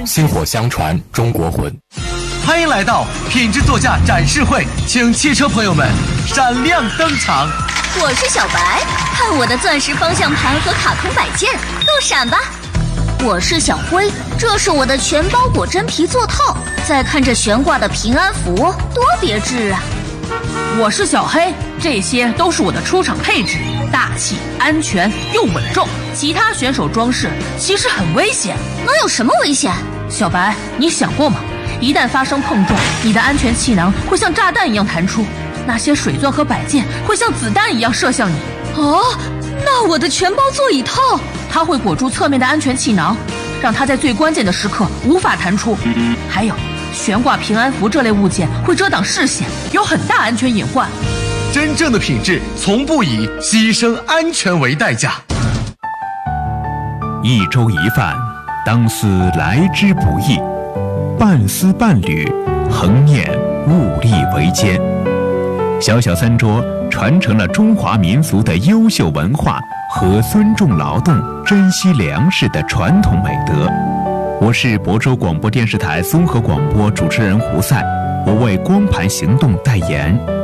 薪火相传中国魂。 欢迎来到品质座驾展示会，请汽车朋友们闪亮登场。 我是小白，看我的钻石方向盘和卡通摆件，都闪吧。我是小灰，这是我的全包裹真皮座套，再看这悬挂的平安符，多别致啊。 我是小黑，这些都是我的出场配置，大气、安全又稳重。其他选手装饰其实很危险。 能有什么危险？ 小白，你想过吗？一旦发生碰撞，你的安全气囊会像炸弹一样弹出，那些水钻和摆件会像子弹一样射向你。 哦，那我的全包座椅套， 它会裹住侧面的安全气囊，让它在最关键的时刻无法弹出。还有悬挂平安符这类物件会遮挡视线，有很大安全隐患。 真正的品质从不以牺牲安全为代价。 一粥一饭，当思来之不易；半丝半缕，恒念物力维艰。小小三桌传承了中华民族的优秀文化和尊重劳动、珍惜粮食的传统美德。我是亳州广播电视台综合广播主持人胡赛，我为光盘行动代言。